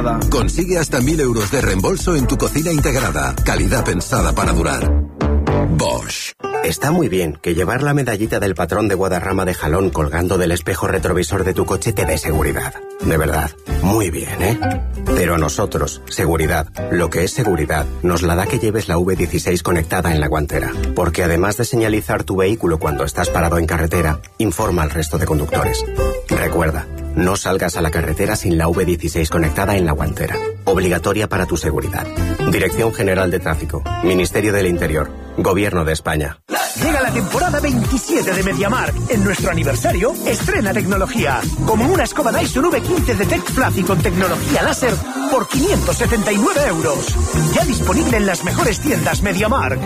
Consigue hasta 1.000 euros de reembolso en tu cocina integrada. Calidad pensada para durar. Bosch. Está muy bien que llevar la medallita del patrón de Guadarrama de Jalón colgando del espejo retrovisor de tu coche te dé seguridad. De verdad, muy bien, ¿eh? Pero a nosotros, seguridad, lo que es seguridad, nos la da que lleves la V16 conectada en la guantera. Porque además de señalizar tu vehículo cuando estás parado en carretera, informa al resto de conductores. Recuerda, no salgas a la carretera sin la V16 conectada en la guantera. Obligatoria para tu seguridad. Dirección General de Tráfico, Ministerio del Interior, Gobierno de España. Llega la temporada 27 de MediaMarkt. En nuestro aniversario, estrena tecnología. Como una escoba Dyson V15 de Tech Fluffy con tecnología láser por 579 euros. Ya disponible en las mejores tiendas MediaMarkt.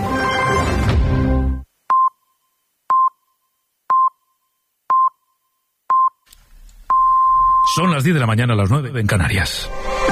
Son las 10 de la mañana, las 9 en Canarias.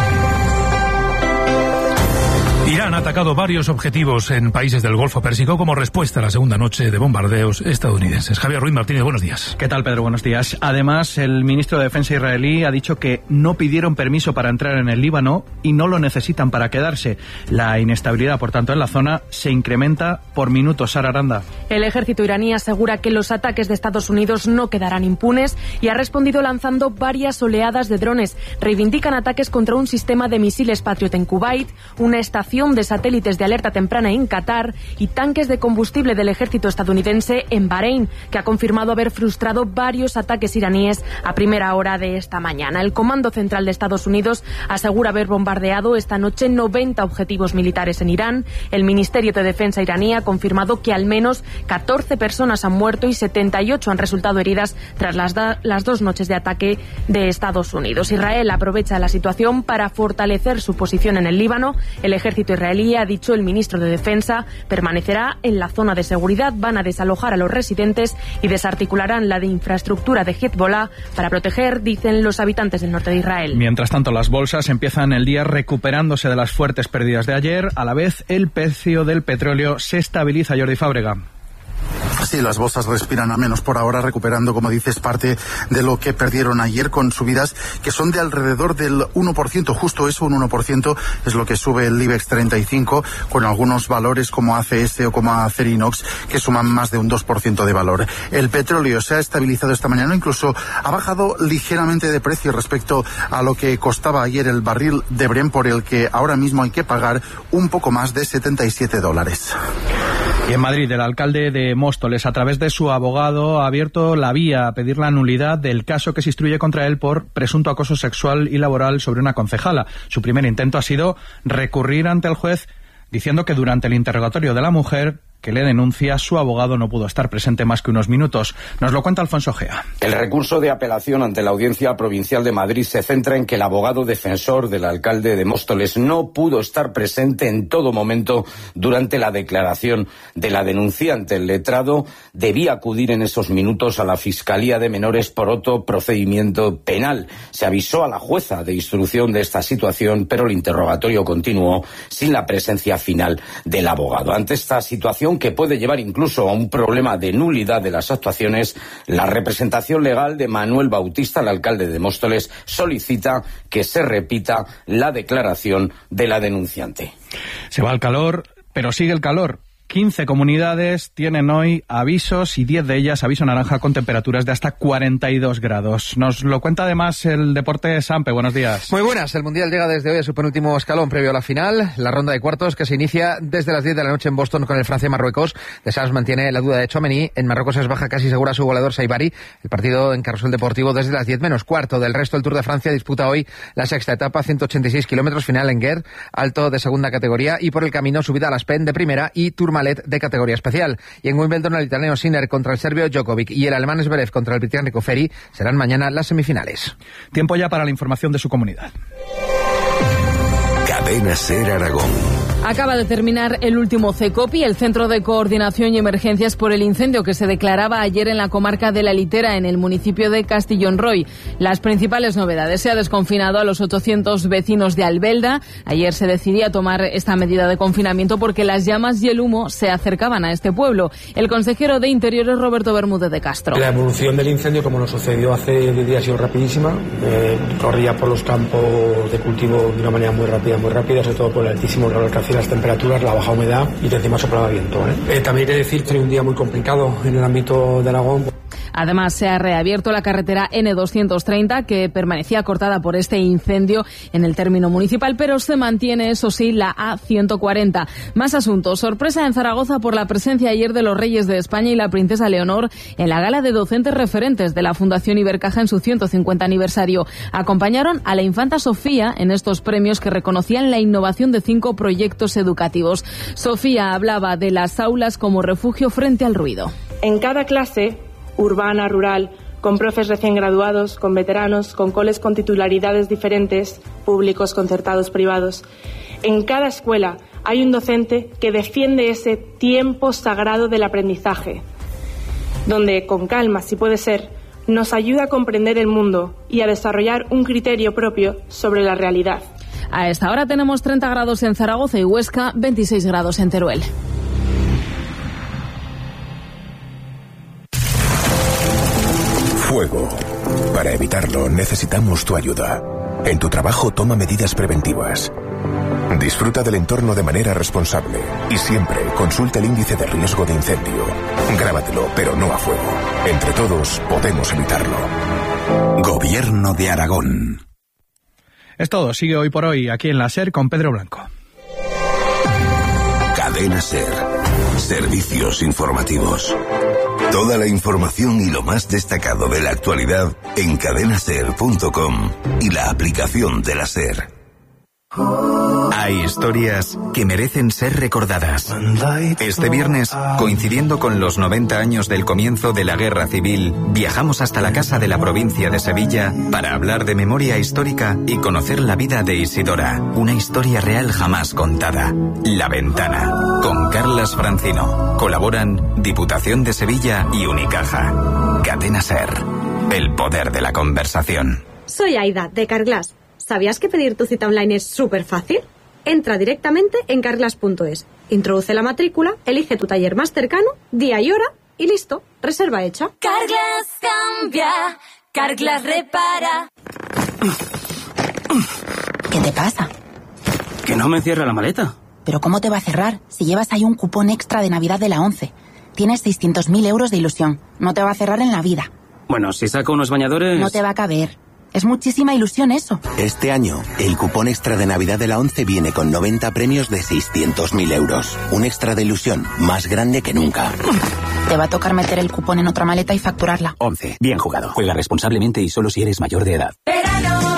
Irán ha atacado varios objetivos en países del Golfo Pérsico como respuesta a la segunda noche de bombardeos estadounidenses. Javier Ruiz Martínez, buenos días. ¿Qué tal, Pedro? Buenos días. Además, el ministro de Defensa israelí ha dicho que no pidieron permiso para entrar en el Líbano y no lo necesitan para quedarse. La inestabilidad, por tanto, en la zona se incrementa por minutos. Sara Aranda. El ejército iraní asegura que los ataques de Estados Unidos no quedarán impunes y ha respondido lanzando varias oleadas de drones. Reivindican ataques contra un sistema de misiles Patriot en Kuwait, una estación de satélites de alerta temprana en Qatar y tanques de combustible del ejército estadounidense en Bahrein, que ha confirmado haber frustrado varios ataques iraníes a primera hora de esta mañana. El Comando Central de Estados Unidos asegura haber bombardeado esta noche 90 objetivos militares en Irán. El Ministerio de Defensa iraní ha confirmado que al menos 14 personas han muerto y 78 han resultado heridas tras las dos noches de ataque de Estados Unidos. Israel aprovecha la situación para fortalecer su posición en el Líbano. El ejército israelí, ha dicho el ministro de Defensa, permanecerá en la zona de seguridad, van a desalojar a los residentes y desarticularán la de infraestructura de Hezbollah para proteger, dicen, los habitantes del norte de Israel. Mientras tanto, las bolsas empiezan el día recuperándose de las fuertes pérdidas de ayer. A la vez, el precio del petróleo se estabiliza. Jordi Fábrega. Sí, las bolsas respiran a menos por ahora, recuperando, como dices, parte de lo que perdieron ayer con subidas que son de alrededor del 1%, justo eso, un 1% es lo que sube el IBEX 35, con algunos valores como ACS o como Acerinox que suman más de un 2% de valor. El petróleo se ha estabilizado esta mañana, incluso ha bajado ligeramente de precio respecto a lo que costaba ayer el barril de Brent, por el que ahora mismo hay que pagar un poco más de $77. Y en Madrid, el alcalde de Móstoles, a través de su abogado, ha abierto la vía a pedir la nulidad del caso que se instruye contra él por presunto acoso sexual y laboral sobre una concejala. Su primer intento ha sido recurrir ante el juez diciendo que durante el interrogatorio de la mujer que le denuncia, su abogado no pudo estar presente más que unos minutos. Nos lo cuenta Alfonso Gea. El recurso de apelación ante la Audiencia Provincial de Madrid se centra en que el abogado defensor del alcalde de Móstoles no pudo estar presente en todo momento durante la declaración de la denunciante. El letrado debía acudir en esos minutos a la Fiscalía de Menores por otro procedimiento penal. Se avisó a la jueza de instrucción de esta situación, pero el interrogatorio continuó sin la presencia final del abogado. Ante esta situación, que puede llevar incluso a un problema de nulidad de las actuaciones, la representación legal de Manuel Bautista, el alcalde de Móstoles, solicita que se repita la declaración de la denunciante. Se va el calor, pero sigue el calor. 15 comunidades tienen hoy avisos y 10 de ellas aviso naranja con temperaturas de hasta 42 grados. Nos lo cuenta además el Deporte Sampe. Buenos días. Muy buenas. El Mundial llega desde hoy a su penúltimo escalón previo a la final, la ronda de cuartos que se inicia desde las 10 de la noche en Boston con el Francia-Marruecos. De Sants mantiene la duda de Tchouaméni. En Marruecos es baja casi segura su goleador Saibari. El partido en Carrusel Deportivo desde las 10 menos cuarto. Del resto, el Tour de Francia disputa hoy la sexta etapa, 186 kilómetros, final en Guer, alto de segunda categoría, y por el camino subida a las Pen de primera y Tourmalet de categoría especial. Y en Wimbledon, el italiano Sinner contra el serbio Djokovic y el alemán Zverev contra el británico Ferry serán mañana las semifinales. Tiempo ya para la información de su comunidad. Cadena Ser Aragón. Acaba de terminar el último CECOPI, el Centro de Coordinación y Emergencias por el incendio que se declaraba ayer en la comarca de La Litera, en el municipio de Castillón Roy. Las principales novedades: se ha desconfinado a los 800 vecinos de Albelda. Ayer se decidía tomar esta medida de confinamiento porque las llamas y el humo se acercaban a este pueblo. El consejero de Interior es Roberto Bermúdez de Castro. La evolución del incendio, como nos sucedió hace 10 días, ha sido rapidísima. Corría por los campos de cultivo de una manera muy rápida, sobre todo por el altísimo calor que hacía, las temperaturas, la baja humedad y que encima soplaba viento. También he de decir que fue un día muy complicado en el ámbito de Aragón. Además, se ha reabierto la carretera N230, que permanecía cortada por este incendio en el término municipal, pero se mantiene, eso sí, la A140. Más asuntos. Sorpresa en Zaragoza por la presencia ayer de los Reyes de España y la Princesa Leonor en la gala de docentes referentes de la Fundación Ibercaja en su 150 aniversario. Acompañaron a la infanta Sofía en estos premios que reconocían la innovación de 5 proyectos educativos. Sofía hablaba de las aulas como refugio frente al ruido. En cada clase, urbana, rural, con profes recién graduados, con veteranos, con coles con titularidades diferentes, públicos, concertados, privados. En cada escuela hay un docente que defiende ese tiempo sagrado del aprendizaje, donde, con calma, si puede ser, nos ayuda a comprender el mundo y a desarrollar un criterio propio sobre la realidad. A esta hora tenemos 30 grados en Zaragoza y Huesca, 26 grados en Teruel. Fuego. Para evitarlo necesitamos tu ayuda. En tu trabajo toma medidas preventivas. Disfruta del entorno de manera responsable y siempre consulta el índice de riesgo de incendio. Grábatelo, pero no a fuego. Entre todos podemos evitarlo. Gobierno de Aragón. Es todo. Sigue Hoy por Hoy aquí en la SER con Pedro Blanco. Cadena SER. Servicios informativos. Toda la información y lo más destacado de la actualidad en cadenaser.com y la aplicación de la SER. Hay historias que merecen ser recordadas. Este viernes, coincidiendo con los 90 años del comienzo de la Guerra Civil, viajamos hasta la Casa de la Provincia de Sevilla para hablar de memoria histórica y conocer la vida de Isidora, una historia real jamás contada. La Ventana, con Carlas Francino. Colaboran Diputación de Sevilla y Unicaja. Cadena SER, el poder de la conversación. Soy Aida, de Carglass. ¿Sabías que pedir tu cita online es súper fácil? Entra directamente en carglass.es, introduce la matrícula, elige tu taller más cercano, día y hora y listo, reserva hecha. Carglass cambia, Carglass repara. ¿Qué te pasa? Que no me cierra la maleta. ¿Pero cómo te va a cerrar si llevas ahí un cupón extra de Navidad de la 11? Tienes 600.000 euros de ilusión. No te va a cerrar en la vida. Bueno, si saco unos bañadores... No te va a caber. Es muchísima ilusión eso. Este año, el cupón extra de Navidad de la 11 viene con 90 premios de 600.000 euros. Un extra de ilusión más grande que nunca. Te va a tocar meter el cupón en otra maleta y facturarla. 11. Bien jugado. Juega responsablemente y solo si eres mayor de edad.